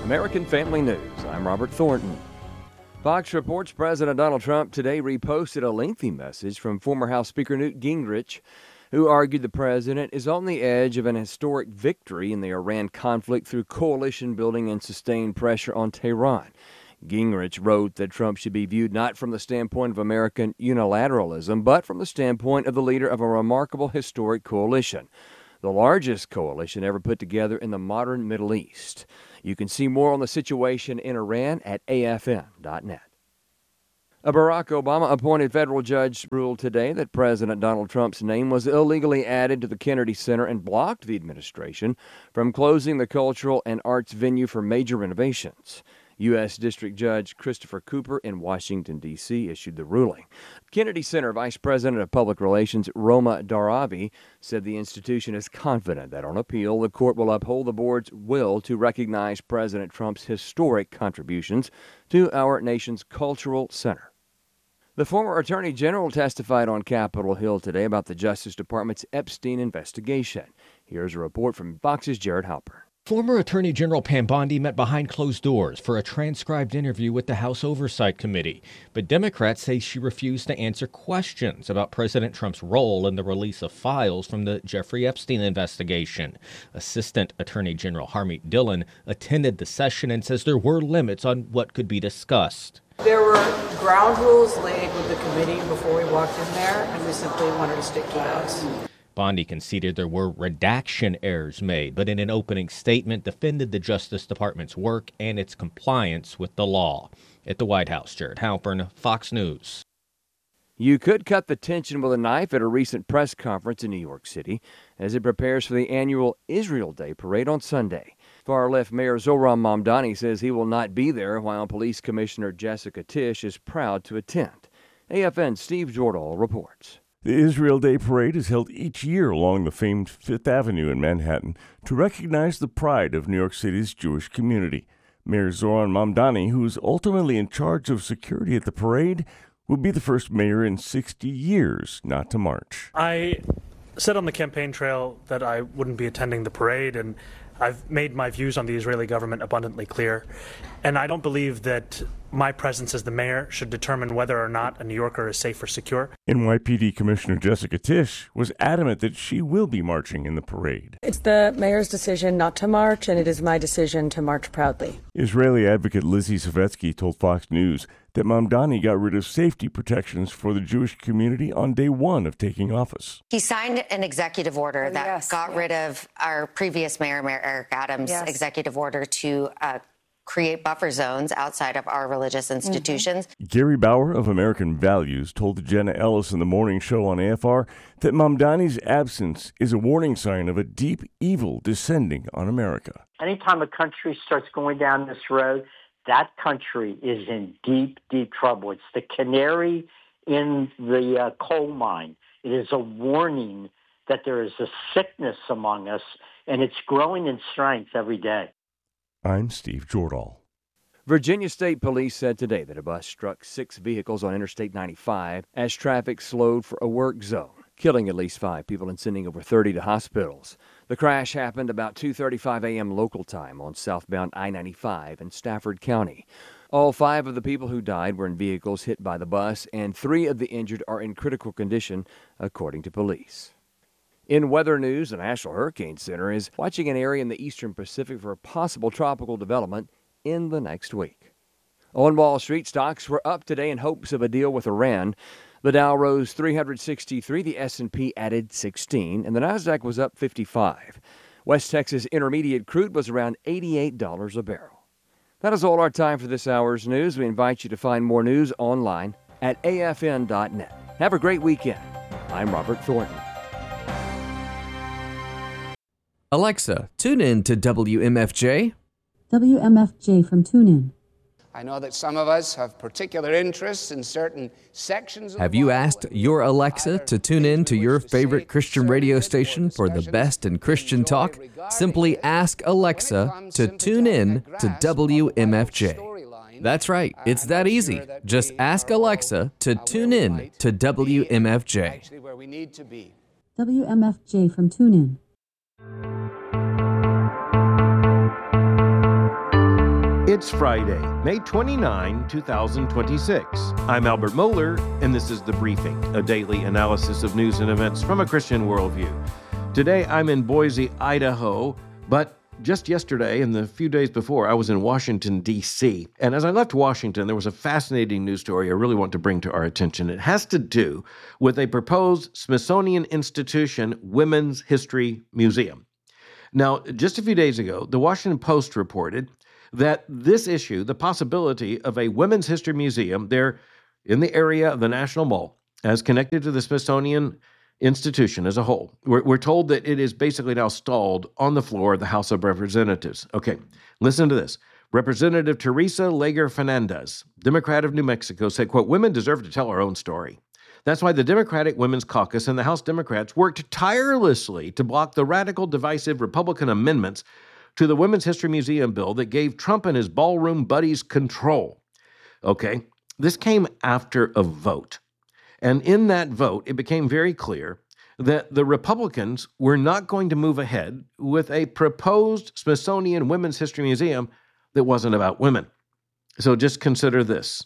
American Family News. I'm Robert Thornton. Fox reports President Donald Trump today reposted a lengthy message from former House Speaker Newt Gingrich, who argued the president is on the edge of an historic victory in the Iran conflict through coalition building and sustained pressure on Tehran. Gingrich wrote that Trump should be viewed not from the standpoint of American unilateralism, but from the standpoint of the leader of a remarkable historic coalition, the largest coalition ever put together in the modern Middle East. You can see more on the situation in Iran at afn.net. A Barack Obama-appointed federal judge ruled today that President Donald Trump's name was illegally added to the Kennedy Center and blocked the administration from closing the cultural and arts venue for major renovations. U.S. District Judge Christopher Cooper in Washington, D.C. issued the ruling. Kennedy Center Vice President of Public Relations Roma Daravi said the institution is confident that on appeal, the court will uphold the board's will to recognize President Trump's historic contributions to our nation's cultural center. The former Attorney General testified on Capitol Hill today about the Justice Department's Epstein investigation. Here's a report from Fox's Jared Halpern. Former Attorney General Pam Bondi met behind closed doors for a transcribed interview with the House Oversight Committee. But Democrats say she refused to answer questions about President Trump's role in the release of files from the Jeffrey Epstein investigation. Assistant Attorney General Harmeet Dillon attended the session and says there were limits on what could be discussed. There were ground rules laid with the committee before we walked in there, and we simply wanted to stick to those. Bondi conceded there were redaction errors made, but in an opening statement defended the Justice Department's work and its compliance with the law. At the White House, Jared Halpern, Fox News. You could cut the tension with a knife at a recent press conference in New York City as it prepares for the annual Israel Day parade on Sunday. Far-left Mayor Zohran Mamdani says he will not be there, while Police Commissioner Jessica Tisch is proud to attend. AFN's Steve Jordahl reports. The Israel Day Parade is held each year along the famed Fifth Avenue in Manhattan to recognize the pride of New York City's Jewish community. Mayor Zohran Mamdani, who's ultimately in charge of security at the parade, will be the first mayor in 60 years not to march. I said on the campaign trail that I wouldn't be attending the parade, and I've made my views on the Israeli government abundantly clear. And I don't believe that my presence as the mayor should determine whether or not a New Yorker is safe or secure. NYPD Commissioner Jessica Tisch was adamant that she will be marching in the parade. It's the mayor's decision not to march, and it is my decision to march proudly. Israeli advocate Lizzie Savetsky told Fox News that Mamdani got rid of safety protections for the Jewish community on day one of taking office. He signed an executive order that got rid of our previous mayor, Mayor Eric Adams' executive order to create buffer zones outside of our religious institutions. Gary Bauer of American Values told Jenna Ellis in the morning show on AFR that Mamdani's absence is a warning sign of a deep evil descending on America. Anytime a country starts going down this road, that country is in deep, deep trouble. It's the canary in the coal mine. It is a warning that there is a sickness among us, and it's growing in strength every day. I'm Steve Jordahl. Virginia State Police said today that a bus struck 6 vehicles on Interstate 95 as traffic slowed for a work zone, killing at least 5 people and sending over 30 to hospitals. The crash happened about 2:35 a.m. local time on southbound I-95 in Stafford County. All 5 of the people who died were in vehicles hit by the bus, and 3 of the injured are in critical condition, according to police. In weather news, the National Hurricane Center is watching an area in the eastern Pacific for a possible tropical development in the next week. On Wall Street, stocks were up today in hopes of a deal with Iran. The Dow rose 363, the S&P added 16, and the Nasdaq was up 55. West Texas Intermediate crude was around $88 a barrel. That is all our time for this hour's news. We invite you to find more news online at afn.net. Have a great weekend. I'm Robert Thornton. Alexa, tune in to WMFJ. WMFJ from TuneIn. I know that some of us have particular interests in certain sections of Have you asked your Alexa to tune in to your favorite Christian radio station for the best in Christian talk? Simply ask Alexa to tune in to WMFJ. That's right, it's that easy. Just ask Alexa to tune in to WMFJ. WMFJ from TuneIn. It's Friday, May 29, 2026. I'm Albert Mohler, and this is The Briefing, a daily analysis of news and events from a Christian worldview. Today, I'm in Boise, Idaho, but just yesterday and the few days before, I was in Washington, D.C. And as I left Washington, there was a fascinating news story I really want to bring to our attention. It has to do with a proposed Smithsonian Institution Women's History Museum. Now, just a few days ago, the Washington Post reported that this issue, the possibility of a women's history museum there in the area of the National Mall, as connected to the Smithsonian Institution as a whole, we're told that it is basically now stalled on the floor of the House of Representatives. Okay, listen to this. Representative Teresa Leger Fernandez, Democrat of New Mexico, said, quote, "Women deserve to tell our own story. That's why the Democratic Women's Caucus and the House Democrats worked tirelessly to block the radical, divisive Republican amendments to the Women's History Museum bill that gave Trump and his ballroom buddies control." Okay, this came after a vote. And in that vote, it became very clear that the Republicans were not going to move ahead with a proposed Smithsonian Women's History Museum that wasn't about women. So just consider this.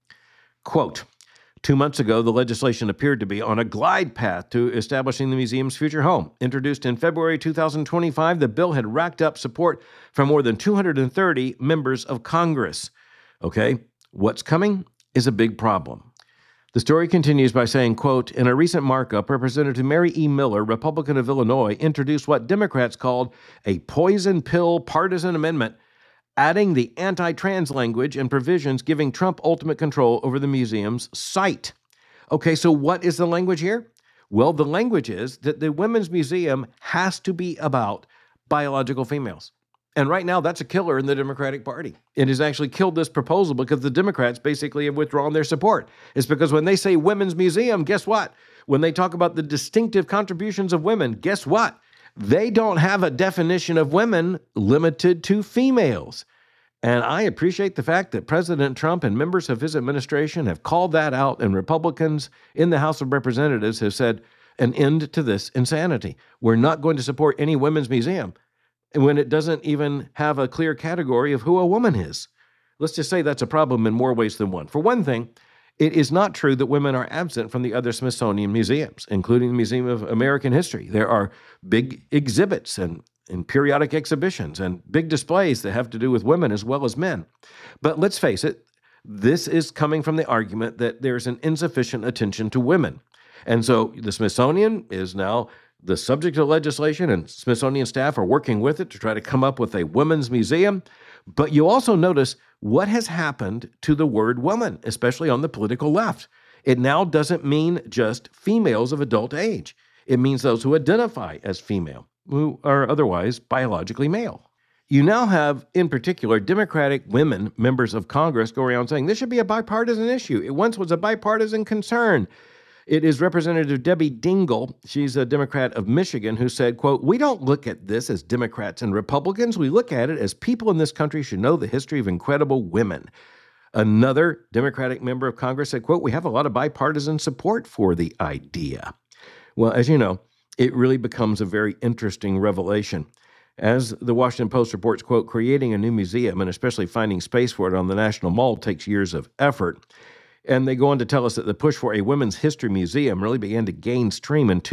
Quote, 2 months ago, the legislation appeared to be on a glide path to establishing the museum's future home. Introduced in February 2025, the bill had racked up support from more than 230 members of Congress. Okay, what's coming is a big problem. The story continues by saying, quote, "In a recent markup, Representative Mary E. Miller, Republican of Illinois, introduced what Democrats called a poison pill partisan amendment, adding the anti-trans language and provisions giving Trump ultimate control over the museum's site." Okay, so what is the language here? Well, the language is that the Women's Museum has to be about biological females. And right now, that's a killer in the Democratic Party. It has actually killed this proposal because the Democrats basically have withdrawn their support. It's because when they say women's museum, guess what? When they talk about the distinctive contributions of women, guess what? They don't have a definition of women limited to females. And I appreciate the fact that President Trump and members of his administration have called that out, and Republicans in the House of Representatives have said an end to this insanity. We're not going to support any women's museum when it doesn't even have a clear category of who a woman is. Let's just say that's a problem in more ways than one. For one thing, it is not true that women are absent from the other Smithsonian museums, including the Museum of American History. There are big exhibits and periodic exhibitions and big displays that have to do with women as well as men. But let's face it, this is coming from the argument that there's an insufficient attention to women. And so the Smithsonian is now the subject of legislation, and Smithsonian staff are working with it to try to come up with a women's museum. But you also notice what has happened to the word woman, especially on the political left. It now doesn't mean just females of adult age. It means those who identify as female, who are otherwise biologically male. You now have, in particular, Democratic women members of Congress go around saying this should be a bipartisan issue. It once was a bipartisan concern. It is Representative Debbie Dingell, she's a Democrat of Michigan, who said, quote, "We don't look at this as Democrats and Republicans. We look at it as people in this country should know the history of incredible women." Another Democratic member of Congress said, quote, "We have a lot of bipartisan support for the idea." Well, as you know, it really becomes a very interesting revelation. As the Washington Post reports, quote, "Creating a new museum and especially finding space for it on the National Mall takes years of effort." And they go on to tell us that the push for a women's history museum really began to gain steam in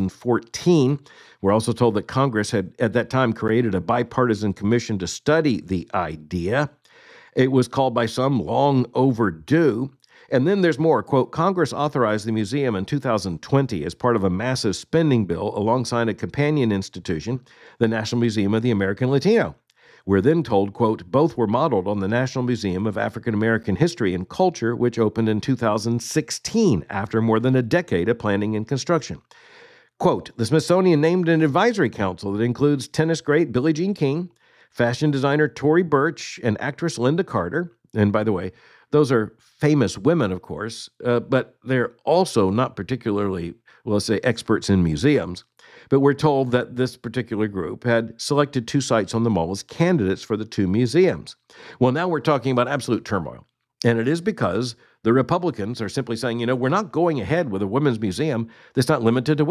2014. We're also told that Congress had at that time created a bipartisan commission to study the idea. It was called by some long overdue. And then there's more, quote, "Congress authorized the museum in 2020 as part of a massive spending bill alongside a companion institution, the National Museum of the American Latino." We're then told, quote, "Both were modeled on the National Museum of African American History and Culture, which opened in 2016 after more than a decade of planning and construction." Quote, "The Smithsonian named an advisory council that includes tennis great Billie Jean King, fashion designer Tory Burch, and actress Linda Carter." And by the way, those are famous women, of course, but they're also not particularly, well, let's say, experts in museums. But we're told that this particular group had selected 2 sites on the mall as candidates for the 2 museums. Well, now we're talking about absolute turmoil. And it is because the Republicans are simply saying, we're not going ahead with a women's museum that's not limited to women.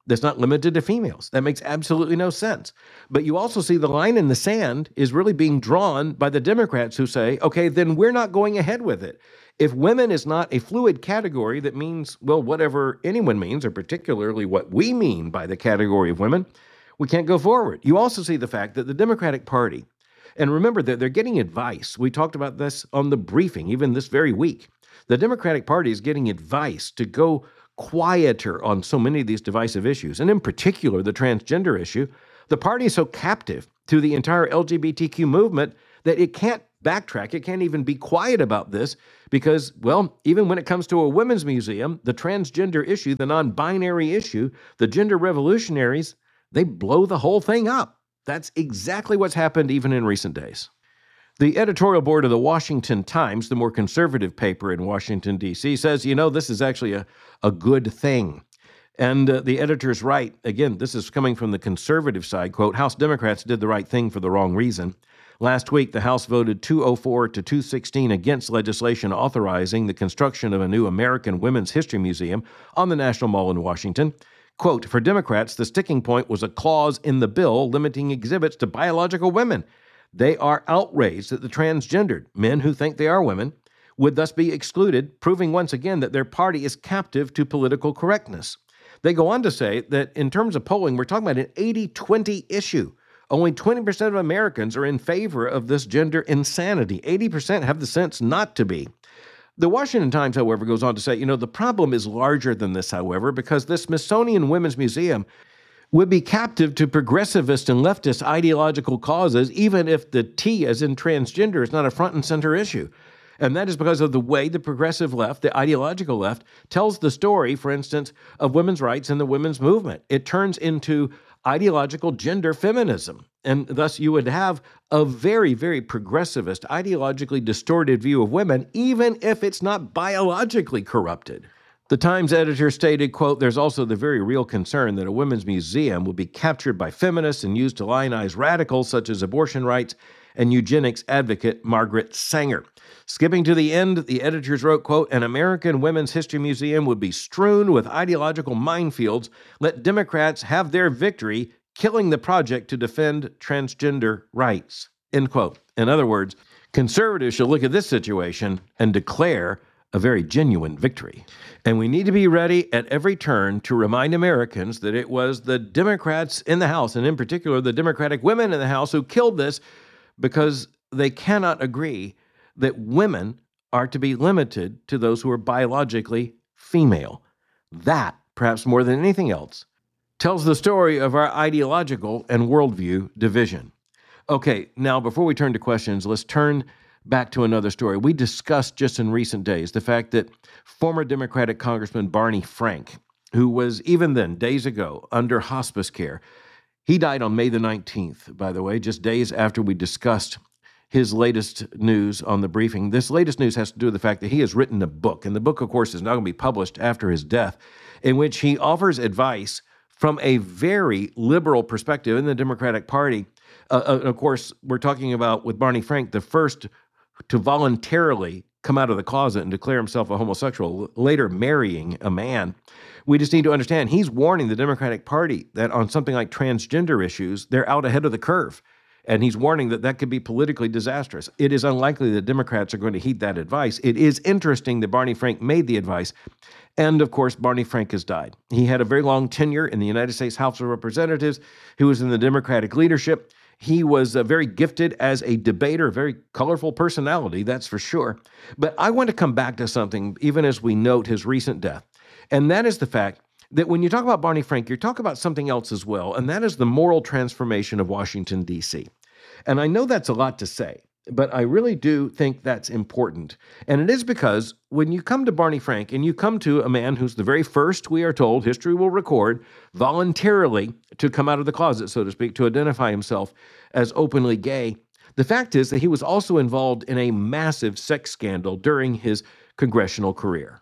that's not limited to females. That makes absolutely no sense. But you also see the line in the sand is really being drawn by the Democrats who say, okay, then we're not going ahead with it. If women is not a fluid category that means, well, whatever anyone means, or particularly what we mean by the category of women, we can't go forward. You also see the fact that the Democratic Party, and remember that they're getting advice. We talked about this on the briefing, even this very week. The Democratic Party is getting advice to go quieter on so many of these divisive issues, and in particular, the transgender issue. The party is so captive to the entire LGBTQ movement that it can't backtrack. It can't even be quiet about this because, well, even when it comes to a women's museum, the transgender issue, the non-binary issue, the gender revolutionaries, they blow the whole thing up. That's exactly what's happened even in recent days. The editorial board of the Washington Times, the more conservative paper in Washington, D.C., says, this is actually a good thing. And the editor's right. Again, this is coming from the conservative side. Quote, House Democrats did the right thing for the wrong reason. Last week, the House voted 204 to 216 against legislation authorizing the construction of a new American Women's History Museum on the National Mall in Washington. Quote, for Democrats, the sticking point was a clause in the bill limiting exhibits to biological women. They are outraged that the transgendered, men who think they are women, would thus be excluded, proving once again that their party is captive to political correctness. They go on to say that in terms of polling, we're talking about an 80-20 issue. Only 20% of Americans are in favor of this gender insanity. 80% have the sense not to be. The Washington Times, however, goes on to say, the problem is larger than this, however, because the Smithsonian Women's Museum would be captive to progressivist and leftist ideological causes, even if the T, as in transgender, is not a front and center issue. And that is because of the way the progressive left, the ideological left, tells the story, for instance, of women's rights and the women's movement. It turns into ideological gender feminism. And thus you would have a very, very progressivist, ideologically distorted view of women, even if it's not biologically corrupted. The Times editor stated, quote, there's also the very real concern that a women's museum will be captured by feminists and used to lionize radicals such as abortion rights and eugenics advocate Margaret Sanger. Skipping to the end, the editors wrote, quote, an American Women's History Museum would be strewn with ideological minefields. Let Democrats have their victory, killing the project to defend transgender rights, end quote. In other words, conservatives should look at this situation and declare a very genuine victory. And we need to be ready at every turn to remind Americans that it was the Democrats in the House, and in particular the Democratic women in the House, who killed this because they cannot agree that women are to be limited to those who are biologically female. That, perhaps more than anything else, tells the story of our ideological and worldview division. Okay, now before we turn to questions, let's turn back to another story. We discussed just in recent days the fact that former Democratic Congressman Barney Frank, who was even then, days ago, under hospice care, he died on May the 19th, by the way, just days after we discussed his latest news on the briefing. This latest news has to do with the fact that he has written a book, and the book, of course, is now going to be published after his death, in which he offers advice from a very liberal perspective in the Democratic Party. Of course, we're talking about, with Barney Frank, the first to voluntarily come out of the closet and declare himself a homosexual, later marrying a man. We just need to understand he's warning the Democratic Party that on something like transgender issues, they're out ahead of the curve. And he's warning that that could be politically disastrous. It is unlikely that Democrats are going to heed that advice. It is interesting that Barney Frank made the advice. And, of course, Barney Frank has died. He had a very long tenure in the United States House of Representatives. He was in the Democratic leadership. He was very gifted as a debater, a very colorful personality, that's for sure. But I want to come back to something, even as we note his recent death. And that is the fact that when you talk about Barney Frank, you're talking about something else as well, and that is the moral transformation of Washington, D.C. And I know that's a lot to say, but I really do think that's important. And it is because when you come to Barney Frank and you come to a man who's the very first, we are told, history will record, voluntarily to come out of the closet, so to speak, to identify himself as openly gay, the fact is that he was also involved in a massive sex scandal during his congressional career.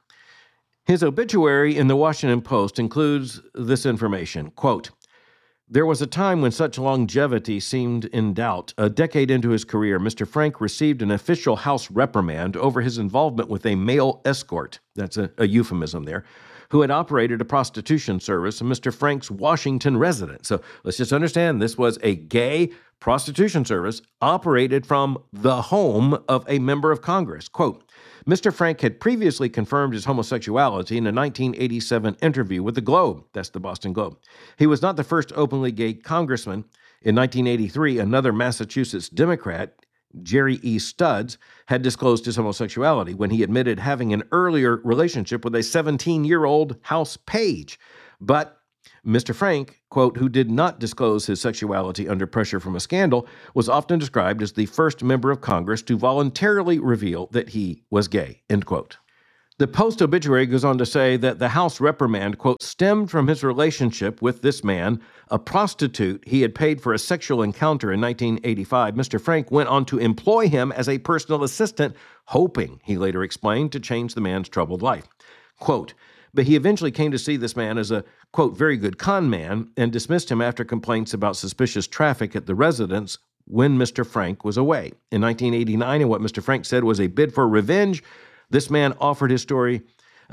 His obituary in the Washington Post includes this information, quote, there was a time when such longevity seemed in doubt. A decade into his career, Mr. Frank received an official House reprimand over his involvement with a male escort, that's a euphemism there, who had operated a prostitution service in Mr. Frank's Washington residence. So let's just understand this was a gay prostitution service operated from the home of a member of Congress. Quote, Mr. Frank had previously confirmed his homosexuality in a 1987 interview with the Globe. That's the Boston Globe. He was not the first openly gay congressman. In 1983, another Massachusetts Democrat, Jerry E. Studs, had disclosed his homosexuality when he admitted having an earlier relationship with a 17-year-old House page. But Mr. Frank, quote, who did not disclose his sexuality under pressure from a scandal, was often described as the first member of Congress to voluntarily reveal that he was gay, end quote. The Post obituary goes on to say that the House reprimand, quote, stemmed from his relationship with this man, a prostitute he had paid for a sexual encounter in 1985. Mr. Frank went on to employ him as a personal assistant, hoping, he later explained, to change the man's troubled life. Quote, but he eventually came to see this man as a, quote, very good con man and dismissed him after complaints about suspicious traffic at the residence when Mr. Frank was away. In 1989, and what Mr. Frank said was a bid for revenge, this man offered his story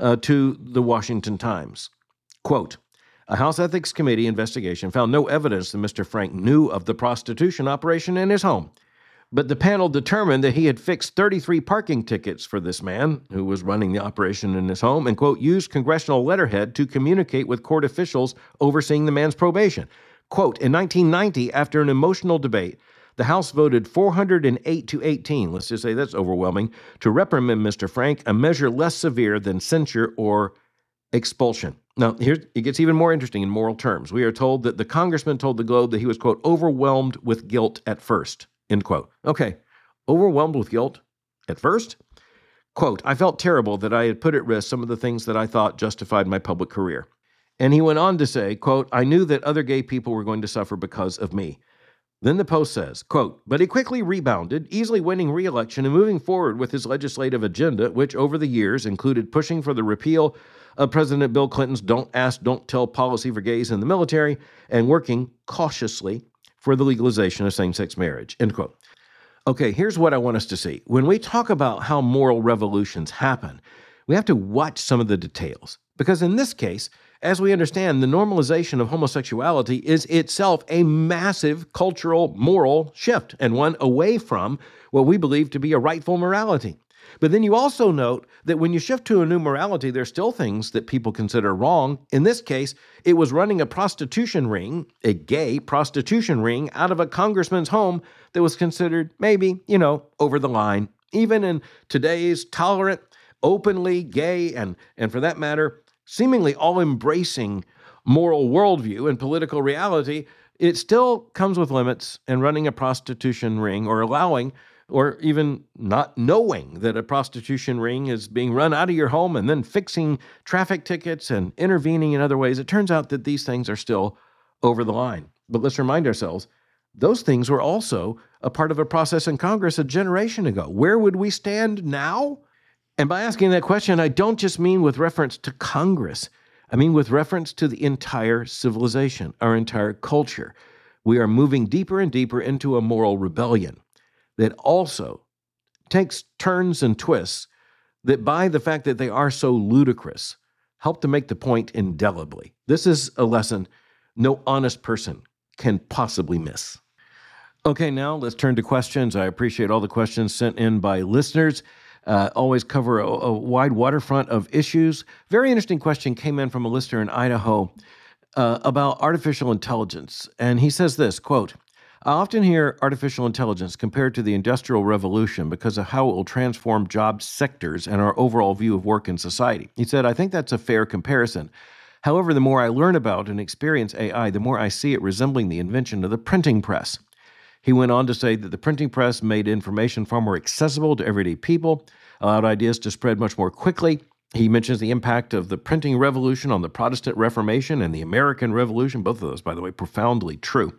to the Washington Times. Quote, a House Ethics Committee investigation found no evidence that Mr. Frank knew of the prostitution operation in his home. But the panel determined that he had fixed 33 parking tickets for this man, who was running the operation in his home, and, quote, used congressional letterhead to communicate with court officials overseeing the man's probation. Quote, in 1990, after an emotional debate, the House voted 408 to 18, let's just say that's overwhelming, to reprimand Mr. Frank, a measure less severe than censure or expulsion. Now, here it gets even more interesting in moral terms. We are told that the congressman told the Globe that he was, quote, overwhelmed with guilt at first. End quote. Okay, overwhelmed with guilt at first? Quote, I felt terrible that I had put at risk some of the things that I thought justified my public career. And he went on to say, quote, I knew that other gay people were going to suffer because of me. Then the Post says, quote, but he quickly rebounded, easily winning re-election and moving forward with his legislative agenda, which over the years included pushing for the repeal of President Bill Clinton's Don't Ask, Don't Tell policy for gays in the military and working cautiously for the legalization of same-sex marriage, end quote. Okay, here's what I want us to see. When we talk about how moral revolutions happen, we have to watch some of the details. Because in this case, as we understand, the normalization of homosexuality is itself a massive cultural, moral shift, and one away from what we believe to be a rightful morality. But then you also note that when you shift to a new morality, there's still things that people consider wrong. In this case, it was running a prostitution ring, a gay prostitution ring, out of a congressman's home that was considered maybe, over the line. Even in today's tolerant, openly gay, and for that matter, seemingly all-embracing moral worldview and political reality, it still comes with limits, and running a prostitution ring or allowing or even not knowing that a prostitution ring is being run out of your home and then fixing traffic tickets and intervening in other ways, it turns out that these things are still over the line. But let's remind ourselves, those things were also a part of a process in Congress a generation ago. Where would we stand now? And by asking that question, I don't just mean with reference to Congress. I mean with reference to the entire civilization, our entire culture. We are moving deeper and deeper into a moral rebellion that also takes turns and twists that, by the fact that they are so ludicrous, help to make the point indelibly. This is a lesson no honest person can possibly miss. Okay, now let's turn to questions. I appreciate all the questions sent in by listeners. Always cover a wide waterfront of issues. Very interesting question came in from a listener in Idaho about artificial intelligence. And he says this, quote, I often hear artificial intelligence compared to the Industrial Revolution because of how it will transform job sectors and our overall view of work in society. He said, I think that's a fair comparison. However, the more I learn about and experience AI, the more I see it resembling the invention of the printing press. He went on to say that the printing press made information far more accessible to everyday people, allowed ideas to spread much more quickly. He mentions the impact of the printing revolution on the Protestant Reformation and the American Revolution, both of those, by the way, profoundly true.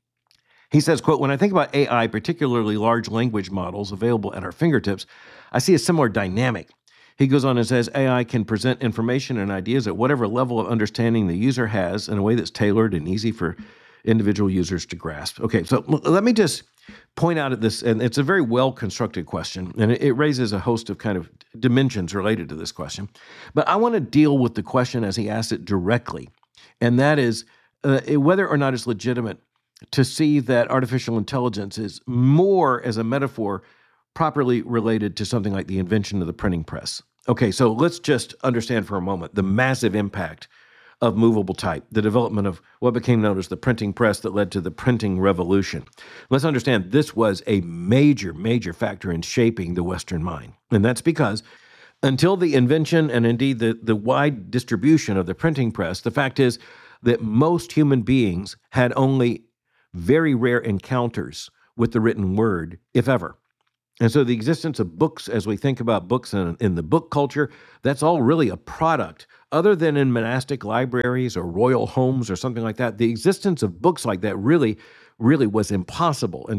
He says, quote, when I think about AI, particularly large language models available at our fingertips, I see a similar dynamic. He goes on and says, AI can present information and ideas at whatever level of understanding the user has in a way that's tailored and easy for individual users to grasp. Okay, so let me just point out at this, and it's a very well-constructed question, and it raises a host of kind of dimensions related to this question. But I want to deal with the question as he asked it directly, and that is whether or not it's legitimate to see that artificial intelligence is more, as a metaphor, properly related to something like the invention of the printing press. Okay, so let's just understand for a moment the massive impact of movable type, the development of what became known as the printing press that led to the printing revolution. Let's understand this was a major, major factor in shaping the Western mind. And that's because until the invention and indeed the wide distribution of the printing press, the fact is that most human beings had only very rare encounters with the written word, if ever. And so the existence of books, as we think about books in the book culture, that's all really a product. Other than in monastic libraries or royal homes or something like that, the existence of books like that really was impossible. And